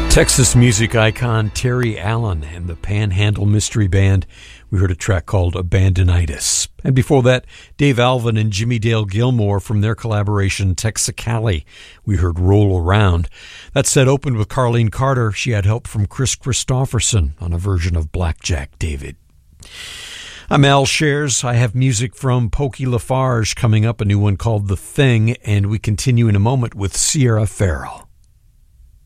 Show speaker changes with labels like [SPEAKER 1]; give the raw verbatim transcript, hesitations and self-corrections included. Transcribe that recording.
[SPEAKER 1] Texas music icon Terry Allen and the Panhandle Mystery Band. We heard a track called Abandonitis. And before that, Dave Alvin and Jimmy Dale Gilmore from their collaboration Texicali. We heard Roll Around. That set opened with Carlene Carter. She had help from Chris Christopherson on a version of Blackjack David. I'm Al Shares. I have music from Pokey Lafarge coming up, a new one called The Thing, and we continue in a moment with Sierra Farrell.